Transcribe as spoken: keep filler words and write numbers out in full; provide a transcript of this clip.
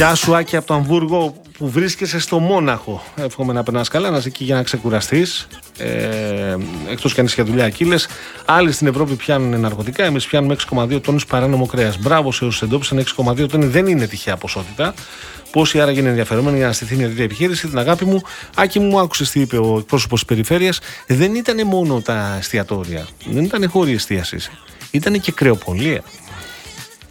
Γεια σου, Άκη από το Αμβούργο που βρίσκεσαι στο Μόναχο. Εύχομαι να περνάς καλά, να είσαι εκεί για να ξεκουραστείς. Ε, εκτός κι αν είσαι για δουλειά εκεί λες. Άλλοι στην Ευρώπη πιάνουν ναρκωτικά, εμείς πιάνουμε έξι κόμμα δύο τόνους παράνομο κρέας. Μπράβο σε όσους εντόπισαν. Έξι κόμμα δύο τόνοι δεν είναι τυχαία ποσότητα. Πόσοι άραγε είναι ενδιαφερόμενοι για να στηθεί μια τέτοια επιχείρηση. Την αγάπη μου, Άκη μου, άκουσες τι είπε ο εκπρόσωπος της περιφέρειας. Δεν ήταν μόνο τα εστιατόρια, δεν ήταν χώροι εστίασης, ήταν και κρεοπολία.